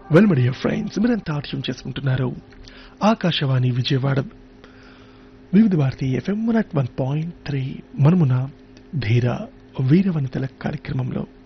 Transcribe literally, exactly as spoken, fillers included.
Well my dear friends, మీరంతా atom చేసుకుంటున్నారు ఆకాశవాణి విజయవాడ వివిధ Bharati FM one one point three మనమున ధీర వీరవనితల కార్యక్రమంలో.